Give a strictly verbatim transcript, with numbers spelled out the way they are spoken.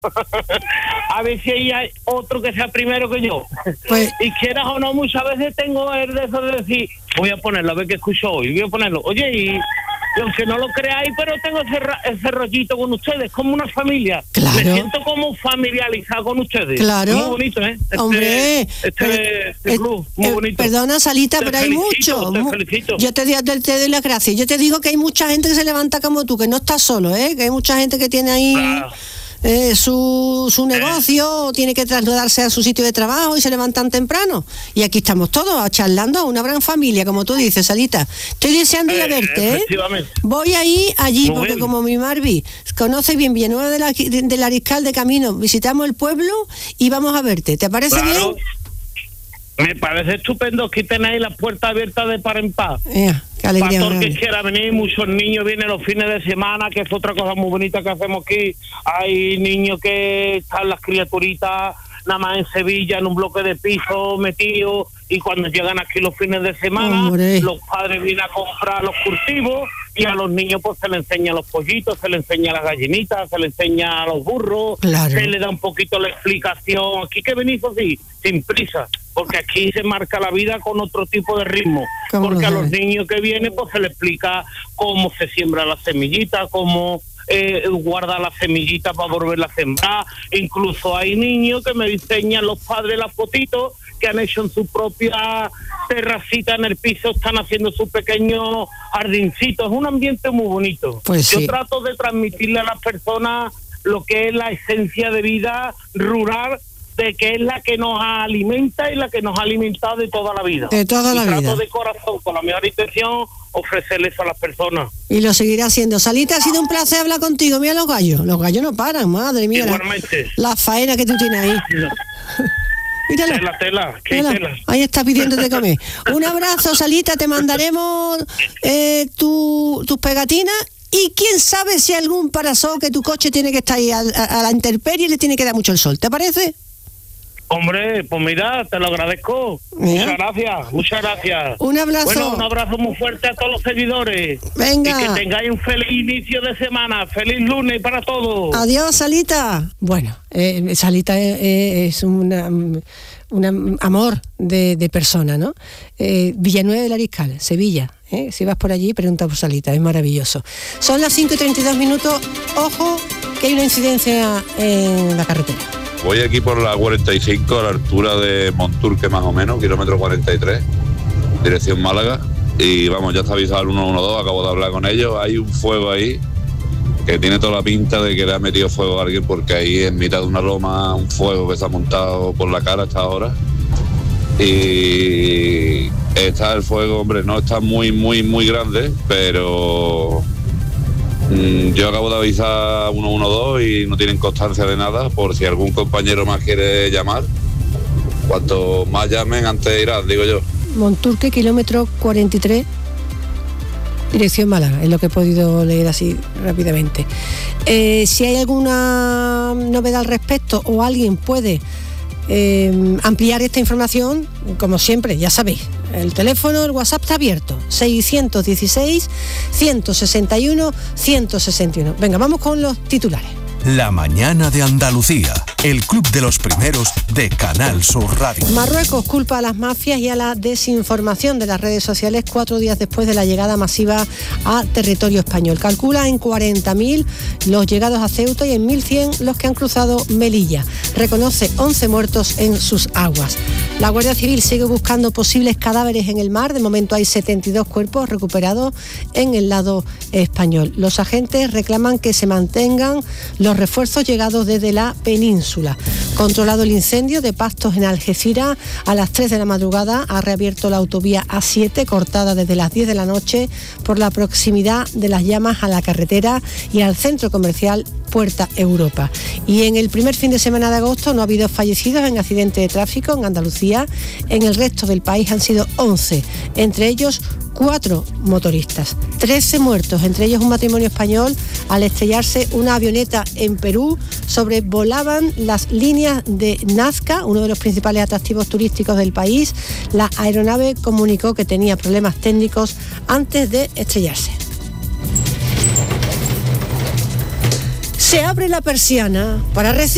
A ver si hay otro que sea primero que yo. Pues, y quieras o no, muchas veces tengo el de eso de decir, voy a ponerlo, a ver qué escucho hoy, voy a ponerlo. Oye, y, y aunque no lo creáis, pero tengo ese, ese rollito con ustedes, como una familia. Claro. Me siento como familiarizado con ustedes. Claro. Muy bonito, ¿eh? Este, Hombre, este, pero, este club, muy eh, bonito. Perdona, Salita, te pero felicito, hay mucho. Te mu- felicito. Yo te, te, te doy las gracias. Yo te digo que hay mucha gente que se levanta como tú, que no estás solo, ¿eh? Que hay mucha gente que tiene ahí... Claro. Eh, su, su negocio, o tiene que trasladarse a su sitio de trabajo y se levantan temprano. Y aquí estamos todos charlando a una gran familia, como tú dices, Salita. Estoy deseando ir a Eh, verte, ¿eh? efectivamente. Voy a ir allí Muy porque bien. como mi Marvi conoce bien Villanueva de la, de, del Ariscal de camino, visitamos el pueblo y vamos a verte. ¿Te parece Claro. bien? Me parece estupendo que tenéis las puertas abiertas de par en par. Eh, qué Para alegría. todo el que grande. quiera venir, muchos niños vienen los fines de semana, que es otra cosa muy bonita que hacemos aquí. Hay niños que están las criaturitas nada más en Sevilla, en un bloque de piso metidos, y cuando llegan aquí los fines de semana, Hombre. los padres vienen a comprar los cultivos y a los niños pues se les enseña los pollitos, se les enseña las gallinitas, se les enseña a los burros, Claro. se les da un poquito la explicación. Aquí que venís así, sin prisa, porque aquí se marca la vida con otro tipo de ritmo, ¿Cómo lo porque a los sabes? niños que vienen pues se les explica cómo se siembra la semillita, cómo eh, guarda la semillita para volverla a sembrar. Incluso hay niños que me enseñan los padres las fotitos que han hecho en su propia terracita en el piso, están haciendo su pequeño jardincito. Es un ambiente muy bonito. Pues Yo sí. trato de transmitirle a las personas lo que es la esencia de vida rural, de que es la que nos alimenta y la que nos ha alimentado de toda la vida. De toda y la trato vida. de corazón, con la mejor intención, ofrecerle eso a las personas. Y lo seguirá haciendo. Salita, ha sido un placer hablar contigo. Mira los gallos. Los gallos no paran, madre mía. La, Igualmente. la faena que tú tienes ahí. Míralo. Tela, tela, que hay Mira, tela. ahí está pidiéndote comer. Un abrazo, Salita, te mandaremos eh, tu, tus pegatinas y quién sabe si algún parasol que tu coche tiene que estar ahí a, a- a la intemperie y le tiene que dar mucho el sol. ¿Te parece? Hombre, pues mira, te lo agradezco. Mira. Muchas gracias, muchas gracias. Un abrazo. Bueno, un abrazo muy fuerte a todos los seguidores. Venga. Y que tengáis un feliz inicio de semana. Feliz lunes para todos. Adiós, Salita. Bueno, eh, Salita eh, es una, un amor de, de persona, ¿no? Eh, Villanueva del Ariscal, Sevilla. ¿eh? Si vas por allí, pregunta por Salita, es maravilloso. Son las cinco y treinta y dos minutos. Ojo, que hay una incidencia en la carretera. Voy aquí por la cuarenta y cinco, a la altura de Monturque más o menos, kilómetro cuarenta y tres, dirección Málaga. Y vamos, ya está avisado el uno uno dos, acabo de hablar con ellos. Hay un fuego ahí que tiene toda la pinta de que le ha metido fuego a alguien, porque ahí en mitad de una loma, un fuego que se ha montado por la cara hasta ahora. Y está el fuego, hombre, no está muy, muy, muy grande, pero... Yo acabo de avisar uno uno dos y no tienen constancia de nada, por si algún compañero más quiere llamar. Cuanto más llamen, antes irás, digo yo. Monturque, kilómetro cuarenta y tres, dirección Málaga, es lo que he podido leer así rápidamente. Eh, si hay alguna novedad al respecto o alguien puede eh, ampliar esta información, como siempre, ya sabéis, el teléfono, el WhatsApp está abierto, seiscientos dieciséis, ciento sesenta y uno, ciento sesenta y uno. Venga, vamos con los titulares. La mañana de Andalucía, el club de los primeros de Canal Sur Radio. Marruecos culpa a las mafias y a la desinformación de las redes sociales cuatro días después de la llegada masiva a territorio español. Calcula en cuarenta mil los llegados a Ceuta y en mil cien los que han cruzado Melilla. Reconoce once muertos en sus aguas. La Guardia Civil sigue buscando posibles cadáveres en el mar. De momento hay setenta y dos cuerpos recuperados en el lado español. Los agentes reclaman que se mantengan los refuerzos llegados desde la península. Controlado el incendio de pastos en Algeciras, a las tres de la madrugada ha reabierto la autovía A siete, cortada desde las diez de la noche por la proximidad de las llamas a la carretera y al centro comercial Puerta Europa. Y en el primer fin de semana de agosto no ha habido fallecidos en accidentes de tráfico en Andalucía. En el resto del país han sido once, entre ellos cuatro motoristas, trece muertos, entre ellos un matrimonio español, al estrellarse una avioneta en Perú. Sobrevolaban las líneas de Nazca, uno de los principales atractivos turísticos del país. La aeronave comunicó que tenía problemas técnicos antes de estrellarse. Se abre la persiana para recibir